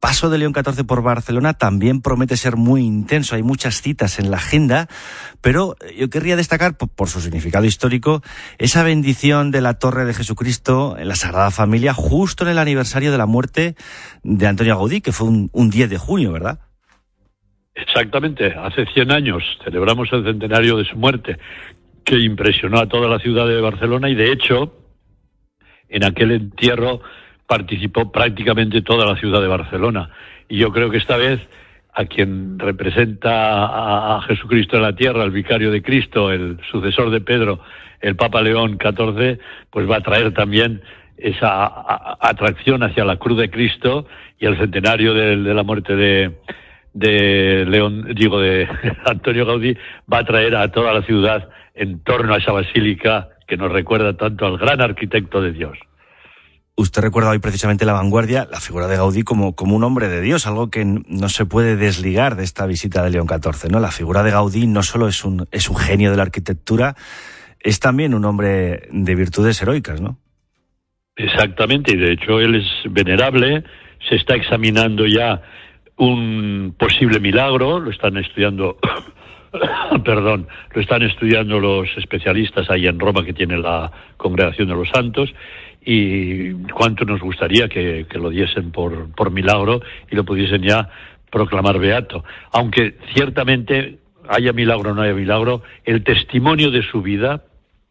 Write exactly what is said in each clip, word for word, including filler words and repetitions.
paso de León catorce por Barcelona también promete ser muy intenso. Hay muchas citas en la agenda, pero yo querría destacar, por, por su significado histórico, esa bendición de la Torre de Jesucristo en la Sagrada Familia justo en el aniversario de la muerte de Antonio Gaudí, que fue un, un diez de junio, ¿verdad? Exactamente, hace cien años celebramos el centenario de su muerte, que impresionó a toda la ciudad de Barcelona, y de hecho, en aquel entierro participó prácticamente toda la ciudad de Barcelona. Y yo creo que esta vez a quien representa a, a Jesucristo en la tierra, el vicario de Cristo, el sucesor de Pedro, el Papa León catorce, pues va a traer también esa a, a, atracción hacia la cruz de Cristo y el centenario de, de la muerte de, de León, digo, de Antonio Gaudí, va a traer a toda la ciudad en torno a esa basílica que nos recuerda tanto al gran arquitecto de Dios. Usted recuerda hoy precisamente La Vanguardia, la figura de Gaudí como, como un hombre de Dios, algo que no se puede desligar de esta visita de León catorce, ¿no? La figura de Gaudí no solo es un, es un genio de la arquitectura, es también un hombre de virtudes heroicas, ¿no? Exactamente, y de hecho él es venerable, se está examinando ya un posible milagro, lo están estudiando, perdón, lo están estudiando los especialistas ahí en Roma, que tiene la Congregación de los Santos, y cuánto nos gustaría que, que lo diesen por, por milagro y lo pudiesen ya proclamar beato. Aunque ciertamente haya milagro o no haya milagro, el testimonio de su vida,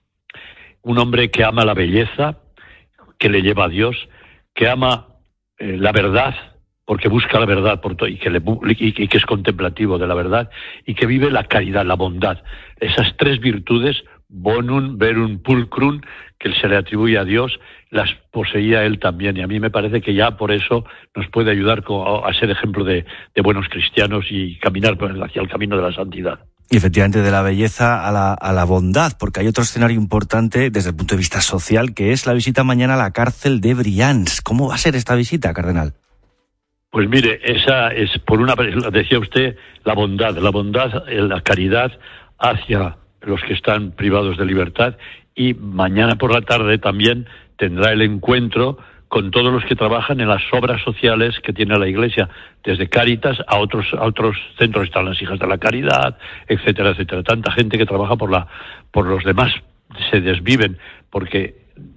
un hombre que ama la belleza, que le lleva a Dios, que ama eh, la verdad, porque busca la verdad por todo, y, que le, y, y que es contemplativo de la verdad, y que vive la caridad, la bondad. Esas tres virtudes, bonum, verum, pulcrum, que se le atribuye a Dios, las poseía él también, y a mí me parece que ya por eso nos puede ayudar a ser ejemplo de, de buenos cristianos y caminar hacia el camino de la santidad. Y efectivamente, de la belleza a la, a la bondad, porque hay otro escenario importante desde el punto de vista social, que es la visita mañana a la cárcel de Brians. ¿Cómo va a ser esta visita, cardenal? Pues mire, esa es, por una, decía usted, la bondad, la bondad, la caridad hacia los que están privados de libertad, y mañana por la tarde también tendrá el encuentro con todos los que trabajan en las obras sociales que tiene la Iglesia, desde Cáritas a otros a otros centros, están las Hijas de la Caridad, etcétera, etcétera. Tanta gente que trabaja por la por los demás, se desviven, porque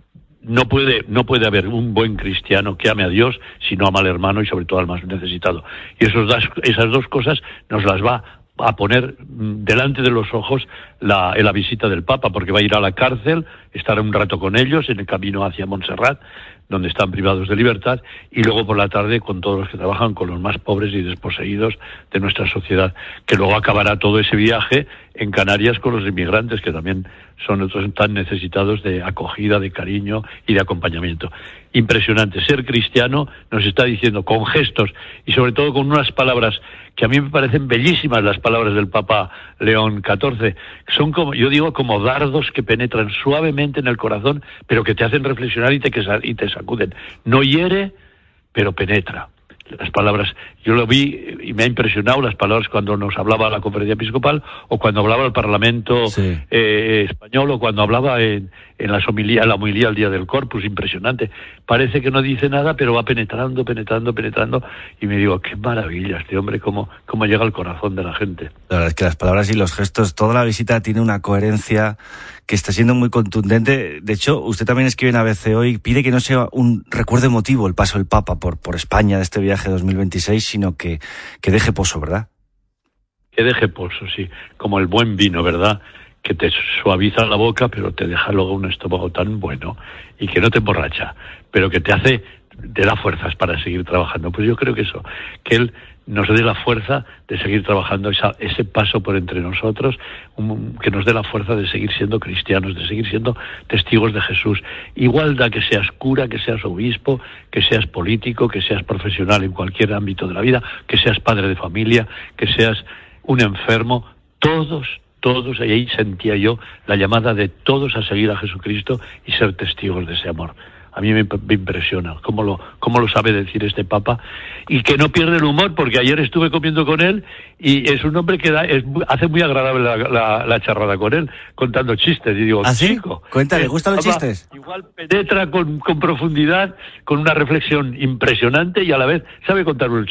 no puede no puede haber un buen cristiano que ame a Dios si no ama al hermano y sobre todo al más necesitado. Y esos das, esas dos cosas nos las va a poner delante de los ojos la, la visita del Papa, porque va a ir a la cárcel, estará un rato con ellos en el camino hacia Montserrat, donde están privados de libertad, y luego por la tarde con todos los que trabajan con los más pobres y desposeídos de nuestra sociedad, que luego acabará todo ese viaje en Canarias con los inmigrantes, que también son otros tan necesitados de acogida, de cariño y de acompañamiento. Impresionante. Ser cristiano, nos está diciendo con gestos y sobre todo con unas palabras que a mí me parecen bellísimas, las palabras del Papa León catorce. Son como, yo digo, como dardos que penetran suavemente en el corazón, pero que te hacen reflexionar y te, y te sacuden. No hiere, pero penetra. Las palabras, yo lo vi y me ha impresionado las palabras cuando nos hablaba la Conferencia Episcopal, o cuando hablaba el Parlamento sí. eh, español, o cuando hablaba en, en las homilías, la homilía al día del Corpus. Impresionante. Parece que no dice nada, pero va penetrando, penetrando, penetrando, y me digo, qué maravilla este hombre, cómo, cómo llega al corazón de la gente. La verdad es que las palabras y los gestos, toda la visita tiene una coherencia que está siendo muy contundente. De hecho, usted también escribe en A B C hoy, pide que no sea un recuerdo emotivo el paso del Papa por, por España de este viaje dos mil veintiséis, sino que, que deje pozo, ¿verdad? Que deje pozo, sí, como el buen vino, ¿verdad? Que te suaviza la boca, pero te deja luego un estómago tan bueno, y que no te emborracha, pero que te hace, te da fuerzas para seguir trabajando. Pues yo creo que eso, que él nos dé la fuerza de seguir trabajando, esa, ese paso por entre nosotros, un, que nos dé la fuerza de seguir siendo cristianos, de seguir siendo testigos de Jesús. Igual da que seas cura, que seas obispo, que seas político, que seas profesional en cualquier ámbito de la vida, que seas padre de familia, que seas un enfermo, todos, todos, y ahí sentía yo la llamada de todos a seguir a Jesucristo y ser testigos de ese amor. A mí me, me impresiona cómo lo, cómo lo sabe decir este Papa, y que no pierde el humor, porque ayer estuve comiendo con él y es un hombre que da, es, hace muy agradable la, la, la charrada con él, contando chistes. Y digo, ¿ah, sí? chico, Cuéntale, ¿le gustan los Papa, chistes? Igual penetra con, con profundidad, con una reflexión impresionante, y a la vez sabe contar un